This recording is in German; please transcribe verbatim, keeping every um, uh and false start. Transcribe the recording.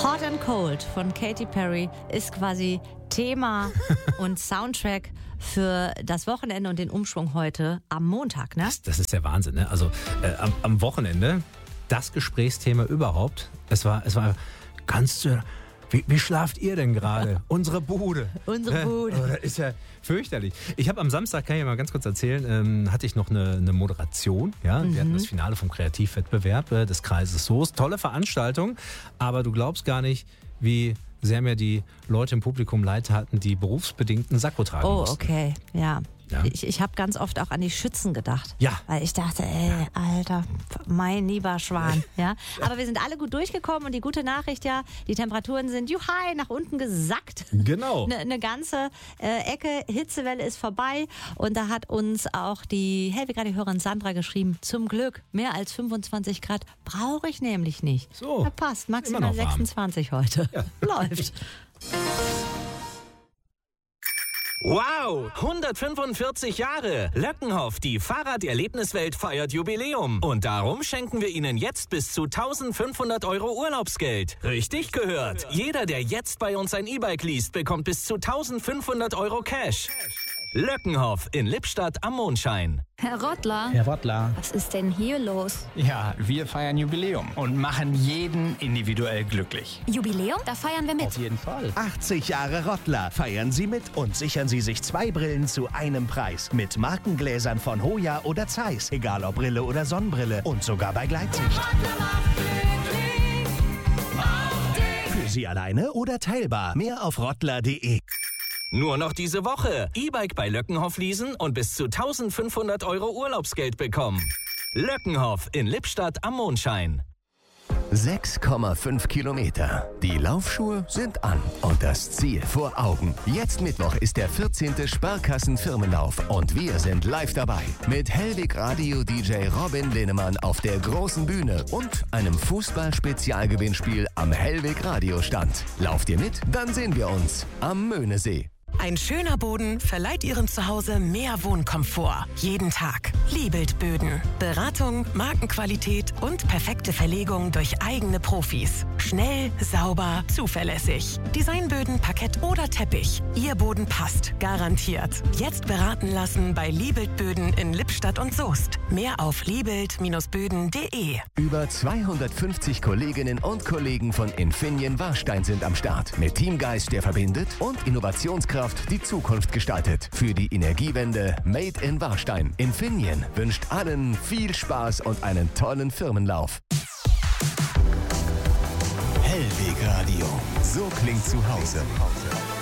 Hot and Cold von Katy Perry ist quasi Thema und Soundtrack für das Wochenende und den Umschwung heute am Montag, ne? Das, das ist der Wahnsinn, ne? Also äh, am, am Wochenende das Gesprächsthema überhaupt. Es war, es war ganz... Wie, wie schlaft ihr denn gerade? Unsere Bude. Unsere Bude. Oh, das ist ja fürchterlich. Ich habe am Samstag, kann ich mal ganz kurz erzählen, ähm, hatte ich noch eine, eine Moderation. Ja? Mhm. Wir hatten das Finale vom Kreativwettbewerb äh, des Kreises Soest. Tolle Veranstaltung, aber du glaubst gar nicht, wie sehr mir die Leute im Publikum leid hatten, die berufsbedingten Sakko tragen Oh, mussten. okay, ja. Ja. Ich, ich habe ganz oft auch an die Schützen gedacht. Ja. Weil ich dachte, ey, ja. Alter, mein lieber Schwan. Ja. Aber wir sind alle gut durchgekommen und die gute Nachricht, ja, die Temperaturen sind juhai nach unten gesackt. Genau. Eine ne ganze äh, Ecke, Hitzewelle ist vorbei und da hat uns auch die, hey, wie gerade die Hörerin Sandra geschrieben, zum Glück, mehr als fünfundzwanzig Grad brauche ich nämlich nicht. So. Ja, passt, maximal sechsundzwanzig heute. Ja. Läuft. Wow, hundertfünfundvierzig Jahre. Löckenhoff, die Fahrraderlebniswelt, feiert Jubiläum. Und darum schenken wir Ihnen jetzt bis zu eintausendfünfhundert Euro Urlaubsgeld. Richtig gehört. Jeder, der jetzt bei uns ein E-Bike liest, bekommt bis zu eintausendfünfhundert Euro Cash. Löckenhoff in Lippstadt am Mondschein. Herr Rottler. Herr Rottler. Was ist denn hier los? Ja, wir feiern Jubiläum und machen jeden individuell glücklich. Jubiläum? Da feiern wir mit. Auf jeden Fall. achtzig Jahre Rottler. Feiern Sie mit und sichern Sie sich zwei Brillen zu einem Preis. Mit Markengläsern von Hoya oder Zeiss. Egal ob Brille oder Sonnenbrille. Und sogar bei Gleitsicht. Für Sie alleine oder teilbar. Mehr auf rottler punkt de. Nur noch diese Woche. E-Bike bei Löckenhoff leasen und bis zu eintausendfünfhundert Euro Urlaubsgeld bekommen. Löckenhoff in Lippstadt am Mondschein. sechs Komma fünf Kilometer. Die Laufschuhe sind an und das Ziel vor Augen. Jetzt Mittwoch ist der vierzehnte Sparkassen-Firmenlauf und wir sind live dabei. Mit Hellwig Radio-D J Robin Linnemann auf der großen Bühne und einem Fußball-Spezialgewinnspiel am Hellwig Radio-Stand. Lauft ihr mit? Dann sehen wir uns am Möhnesee. Ein schöner Boden verleiht Ihrem Zuhause mehr Wohnkomfort. Jeden Tag. Liebelt Böden. Beratung, Markenqualität und perfekte Verlegung durch eigene Profis. Schnell, sauber, zuverlässig. Designböden, Parkett oder Teppich. Ihr Boden passt. Garantiert. Jetzt beraten lassen bei Liebelt Böden in Lippstadt und Soest. Mehr auf liebelt Böden punkt de. Über zweihundertfünfzig Kolleginnen und Kollegen von Infineon Warstein sind am Start. Mit Teamgeist, der verbindet und Innovationskraft die Zukunft gestaltet. Für die Energiewende Made in Warstein. Infineon wünscht allen viel Spaß und einen tollen Firmenlauf. Hellweg Radio. So klingt zu Hause.